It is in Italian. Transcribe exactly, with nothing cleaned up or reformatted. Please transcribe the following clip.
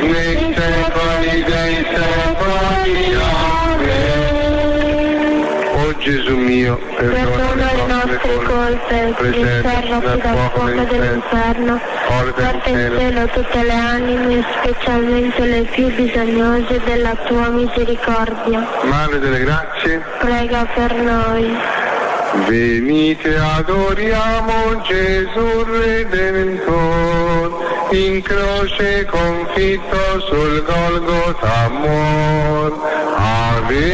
nei secoli dei secoli. Amen. O Gesù mio, perdona le nostre colpe, preservaci dal fuoco dell'inferno, porta in cielo tutte le anime, specialmente le più bisognose della tua misericordia. Madre delle grazie, prega per noi. Venite adoriamo Gesù Redentor, in croce confitto sul Golgota muor. Ave